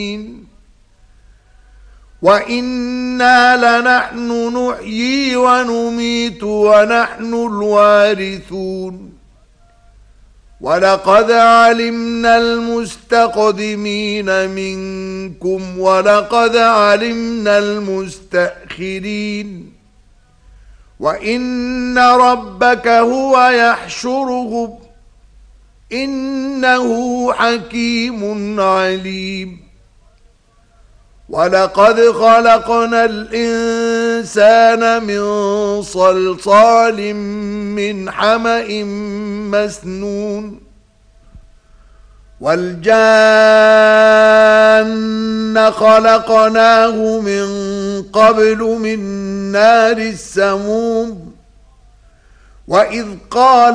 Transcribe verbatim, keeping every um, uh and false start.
وَإِنَّا لَنَحْنُ نُحْيِي وَنُمِيتُ وَنَحْنُ الْوَارِثُونَ وَلَقَدْ عَلِمْنَا الْمُسْتَقْدِمِينَ مِنكُمْ وَلَقَدْ عَلِمْنَا الْمُسْتَأْخِرِينَ وَإِنَّ رَبَّكَ هُوَ يَحْشُرُهُمْ إِنَّهُ حَكِيمٌ عَلِيمٌ وَلَقَدْ خَلَقْنَا الْإِنسَانَ مِنْ صَلْصَالٍ مِنْ حَمَإٍ مَسْنُونٍ وَالْجَانَّ خَلَقْنَاهُ مِنْ قَبْلُ مِنْ نَارِ السَّمُومِ وَإِذْ قَالَ